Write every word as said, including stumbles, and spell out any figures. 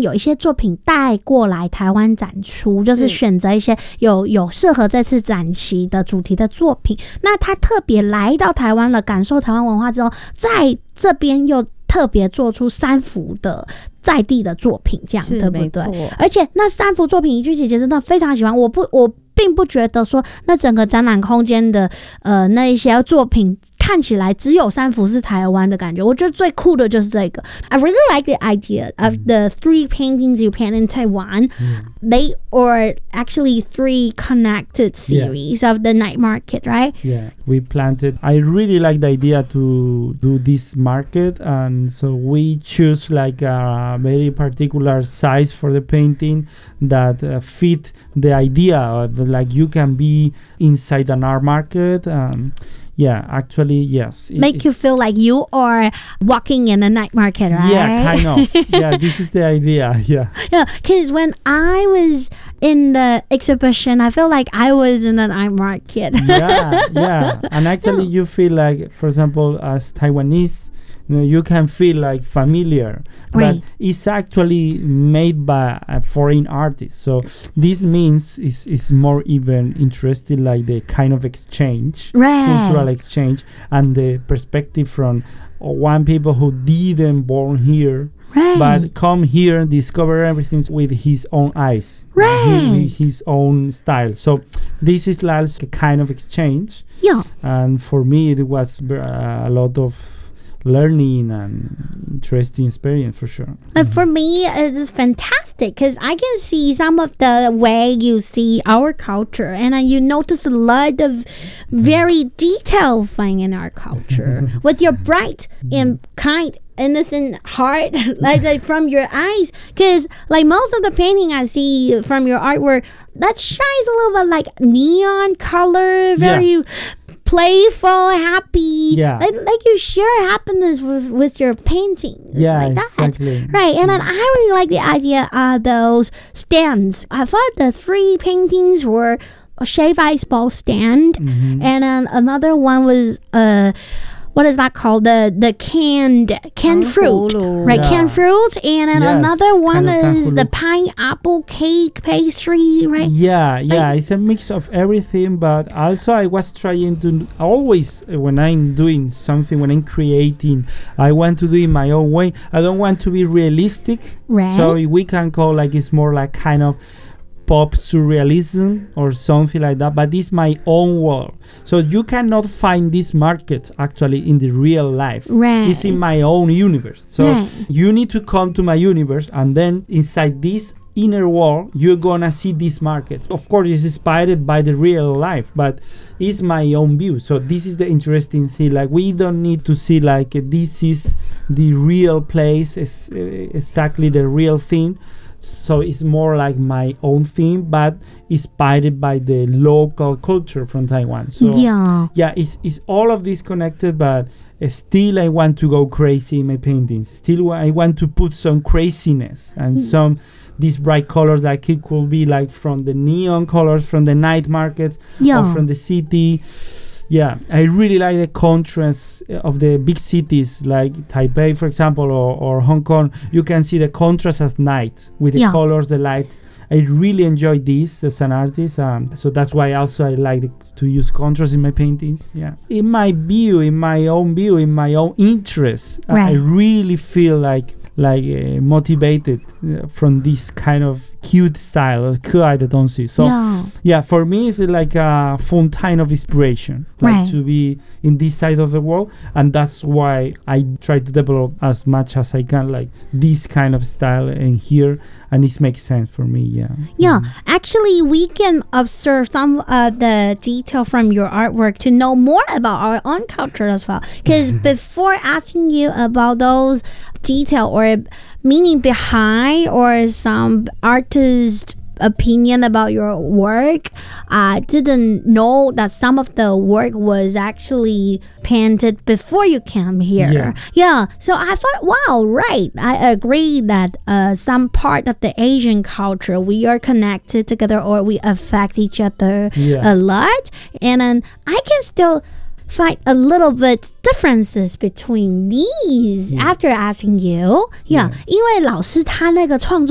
有一些作品带过来台湾展出，就是选择一些有有适合这次展期的主题的作品。那他特别来到台湾了，感受台湾文化之后，在这边又特别做出三幅的在地的作品，这样对不对？而且那三幅作品，怡君姐姐真的非常喜欢。我不，我并不觉得说那整个展览空间的呃那一些作品看起来只有三幅是台湾的感觉。我觉得最酷的就是这个。I really like the idea of the three paintings you paint in Taiwan. Mm. They are actually three connected series yeah. of the night market, right? Yeah, we planted. I really like the idea to do this market, and so we choose like a very particular size for the painting that uh, fit the idea of like you can be inside an art market. Um, Yeah, actually, yes. It, Make you feel like you are walking in a night market, right? Yeah, kind of. Yeah, this is the idea. Yeah. Yeah, because when I was in the exhibition, I feel like I was in a night market. Yeah, yeah. And actually, you feel like, for example, as Taiwanese, you know, you can feel like familiar, right. But it's actually made by a foreign artist. So this means it's, it's more even interesting, like the kind of exchange, right. cultural exchange, and the perspective from one people who didn't born here, right. but come here and discover everything with his own eyes, right. with his own style. So this is like a kind of exchange. Yeah. And for me, it was uh, a lot of learning and interesting experience for sure. And for me, it is fantastic because I can see some of the way you see our culture, and uh, you notice a lot of very detailed thing in our culture with your bright and kind innocent heart like, like from your eyes, because like most of the painting I see from your artwork that shines a little bit like neon color, very yeah. playful, happy, yeah. like, like you share happiness with, with your paintings, yeah, like that, exactly. right? And then I really like the idea of those stands. I thought the three paintings were a shaved ice ball stand, mm-hmm. and then another one was uh what is that called? The the canned canned fruit, right? Yeah. Canned fruit, and then yes, another one is the pineapple cake pastry, right? Yeah, yeah, like, it's a mix of everything. But also, I was trying to always uh, when I'm doing something, when I'm creating, I want to do it my own way. I don't want to be realistic, right? So we can call like it's more like kind of pop surrealism or something like that, but it's my own world. So you cannot find this market actually in the real life. Right. It's in my own universe. So right. you need to come to my universe, and then inside this inner world, you're gonna see this market. Of course, it's inspired by the real life, but it's my own view. So this is the interesting thing. Like we don't need to see like uh, this is the real place, is uh, exactly the real thing. So it's more like my own thing, but inspired by the local culture from Taiwan. So yeah, yeah, it's it's all of this connected, but uh, still I want to go crazy in my paintings. Still I want to put some craziness and mm. some these bright colors like it could be like from the neon colors from the night market yeah. or from the city. Yeah, I really like the contrast of the big cities like Taipei, for example, or, or Hong Kong. You can see the contrast at night with the yeah. colors, the lights. I really enjoy this as an artist. Um, so that's why also I like the, to use contrast in my paintings. Yeah, in my view, in my own view, in my own interest, right. I really feel like like uh, motivated uh, from this kind of cute style, 可爱的东西. So yeah. yeah, for me it's like a fountain of inspiration, like right. to be in this side of the world, and that's why I try to develop as much as I can like this kind of style in here, and it makes sense for me. Yeah, yeah. Mm. Actually, we can observe some of uh, the detail from your artwork to know more about our own culture as well, because before asking you about those detail or meaning behind or some artist opinion about your work, I didn't know that some of the work was actually painted before you came here. Yeah. Yeah. So I thought, wow, right. I agree that uh, some part of the Asian culture, we are connected together or we affect each other yeah. a lot. And then I can still find a little bit differences between these yeah. after asking you. Yeah. 因为老师他那个创作